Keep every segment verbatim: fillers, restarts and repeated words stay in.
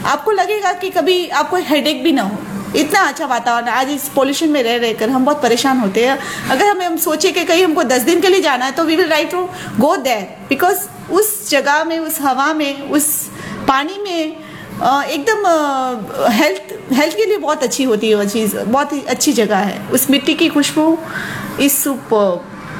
आपको लगेगा कि कभी आपको हेडेक भी ना हो। इतना अच्छा वातावरण। आज इस पोल्यूशन में रह रहकर हम बहुत परेशान होते हैं। अगर हमें हम सोचे कि कहीं हमको दस दिन के लिए जाना है तो we will write to go there, because उस जगह में, उस हवा में, उस पानी में एकदम हेल्थ हेल्थ के लिए बहुत अच्छी होती है वो चीज़। बहुत ही अच्छी जगह है। उस मिट्टी की खुशबू इज सुपर।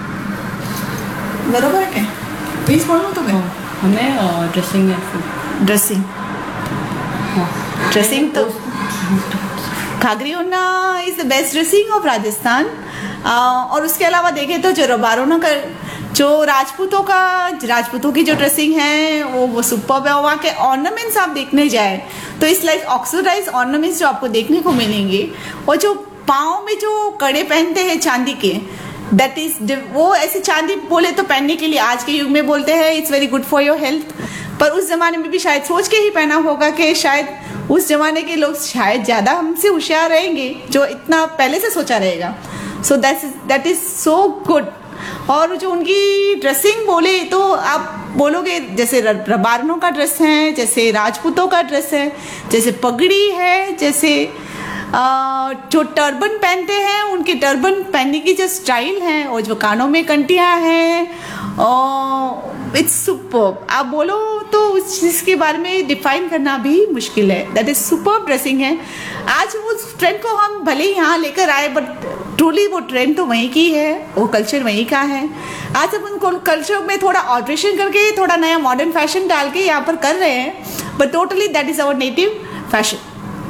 बराबर है क्या? प्लीज बोलो तो मैं हमें ड्रेसिंग है। ड्रेसिंग ड्रेसिंग तो खागरियोना is the best dressing of Rajasthan. और उसके अलावा देखें तो जो रबारोना का, जो राजपूतों का राजपूतों की जो ड्रेसिंग है वो वो सुपर्ब है। वहाँ के ऑर्नामेंट्स आप देखने जाए तो इस लाइक ऑक्सीडाइज ऑर्नामेंट्स जो आपको देखने को मिलेंगे, और जो पाँव में जो कड़े पहनते हैं चांदी के, दैट इज वो ऐसे चांदी बोले तो पहनने के लिए आज के युग में बोलते हैं it's very good for your health, पर उस जमाने में भी शायद सोच के ही पहना होगा कि शायद उस जमाने के लोग शायद ज्यादा हमसे होशियार रहेंगे जो इतना पहले से सोचा रहेगा। So that that is so good. और जो उनकी ड्रेसिंग बोले तो आप बोलोगे जैसे रबारनों का ड्रेस है, जैसे राजपूतों का ड्रेस है, जैसे पगड़ी है, जैसे जो टर्बन पहनते हैं उनके टर्बन पहनने की जो स्टाइल है, और जो कानों में कंटियां हैं, इट्स सुपर्ब। आप बोलो तो उस चीज़ के बारे में डिफाइन करना भी मुश्किल है। दैट इज सुपर्ब ड्रेसिंग है। आज उस ट्रेंड को हम भले ही यहाँ लेकर आए, बट ट्रूली वो ट्रेंड तो वहीं की है, वो कल्चर वहीं का है। आज हम उनको कल्चर में थोड़ा ऑल्ट्रेशन करके, थोड़ा नया मॉडर्न फैशन डाल के यहाँ पर कर रहे हैं, but totally that is our native fashion.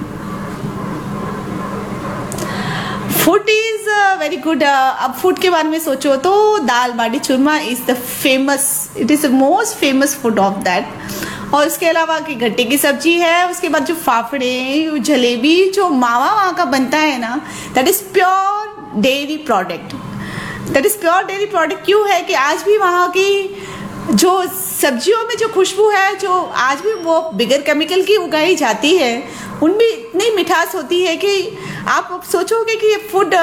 Food is very good. अब फूड के बारे में सोचो तो दाल बाटी चूरमा is the famous, it is the most famous food of that. और उसके अलावा की गट्टे की सब्जी है, उसके बाद जो फाफड़े, जलेबी, जो मावा वहाँ का बनता है ना, that is pure dairy product. That is pure dairy product क्यों है कि आज भी वहाँ की जो सब्जियों में जो खुशबू है, जो आज भी वो बिगर केमिकल की उगाई जाती है, उनमें इतनी मिठास होती है कि आप सोचोगे कि ये फूड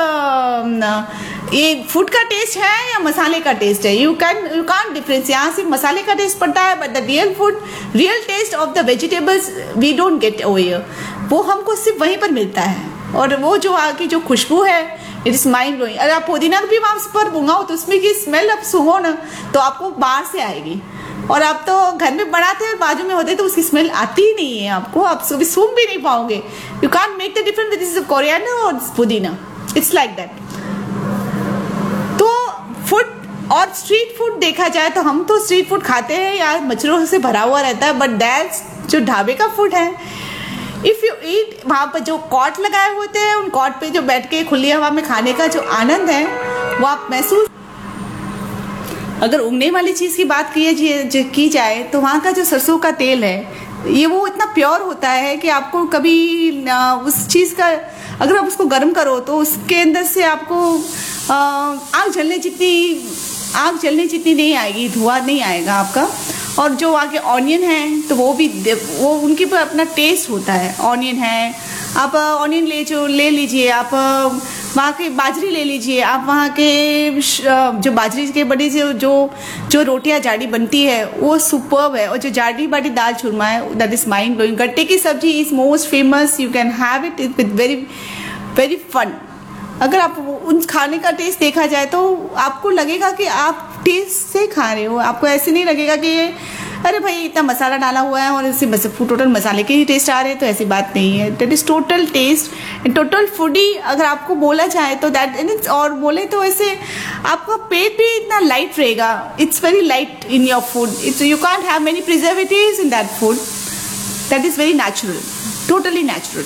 ये फूड का टेस्ट है या मसाले का टेस्ट है। You can you can't difference. यहाँ से मसाले का टेस्ट पड़ता है, but the real food, real test of the vegetables we don't get over here. वो हमको सिर्फ वहीं पर मिलता है। और वो जो आगे जो खुशबू है, इट इज माइंड ब्लोइंग। अगर आप पुदीना भी वहाँ पर भुंगाओ तो उसमें की स्मेल आप सूंघो ना तो आपको बाहर से आएगी, और आप तो घर में बनाते हैं बाजू में होते तो उसकी स्मेल आती ही नहीं है आपको, आप कभी सूंघ भी नहीं पाओगे। You can't make the difference this is coriander और पुदीना, इट्स लाइक दैट। तो फूड और स्ट्रीट फूड देखा जाए तो हम तो स्ट्रीट फूड खाते हैं यार, मच्छरों से भरा हुआ रहता है, बट दैट्स जो ढाबे का फूड है, इफ यू ईट, वहाँ पर जो कॉट लगाए होते हैं, उन कॉट पे जो बैठ के खुली हवा में खाने का जो आनंद है वो आप महसूस। अगर उगने वाली चीज़ की बात की की जाए तो वहाँ का जो सरसों का तेल है, ये वो इतना प्योर होता है कि आपको कभी उस चीज़ का, अगर आप उसको गर्म करो तो उसके अंदर से आपको आग जलने जितनी आग जलने जितनी नहीं आएगी, धुआं नहीं आएगा आपका। और जो आगे ऑनियन है तो वो भी वो उनके पर अपना टेस्ट होता है। ऑनियन है, आप ऑनियन ले जो ले लीजिए, आप वहाँ के बाजरी ले लीजिए, आप वहाँ के जो बाजरी के बड़ी जो जो जो रोटियाँ जाड़ी बनती है वो सुपर्ब है। और जो जाड़ी बाटी दाल चूरमा है, दैट इज माइंड ब्लोइंग। गट्टे की सब्जी is most famous, you can have it with very very fun. अगर आप उन खाने का टेस्ट देखा जाए तो आपको लगेगा कि आप टेस्ट से खा रहे हो, आपको ऐसे नहीं लगेगा कि ये अरे भाई इतना मसाला डाला हुआ है और इसी बस टोटल मसाले के ही टेस्ट आ रहे हैं, तो ऐसी बात नहीं है। That is total test, total foodie अगर आपको बोला जाए तो दैट, और बोले तो ऐसे आपका पेट भी इतना लाइट रहेगा। It's very light in your food, it's you can't have many preservatives in that food, that is very natural, totally natural.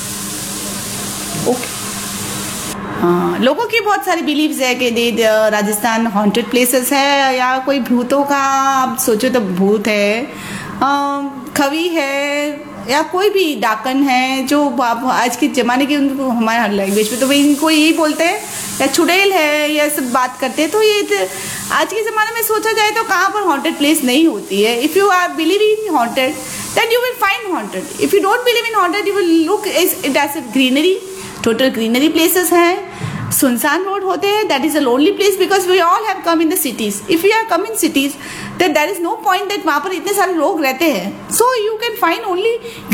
Okay, हाँ, लोगों की बहुत सारी बिलीव्स है कि दे राजस्थान हॉन्टेड प्लेसेस है, या कोई भूतों का आप सोचो तो भूत है, खवी है, या कोई भी डाकन है जो आप आज के ज़माने के, उनको हमारे लैंग्वेज में तो वही इनको यही बोलते हैं, या चुड़ैल है, या सब बात करते हैं। तो ये आज के ज़माने में सोचा जाए तो कहाँ पर हॉन्टेड प्लेस नहीं होती है। If you are believe in haunted then you will find haunted. If you don't believe in haunted, you will look it as a greenery, total greenery places हैं, सुनसान रोड होते हैं, that is a lonely place because we all have come in the cities. If we have come in cities, then there is no point that वहाँ पर इतने सारे लोग रहते हैं. So you can find only